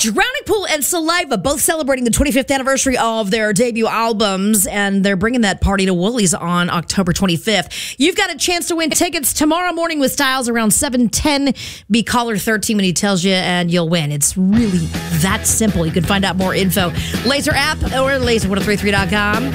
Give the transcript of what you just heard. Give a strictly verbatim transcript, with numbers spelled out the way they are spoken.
Drowning Pool and Saliva, both celebrating the twenty-fifth anniversary of their debut albums, and they're bringing that party to Woolies on October twenty-fifth. You've got a chance to win tickets tomorrow morning with Styles around seven ten. Be caller thirteen when he tells you, and you'll win. It's really that simple. You can find out more info. Laser app or laser one oh three three dot com.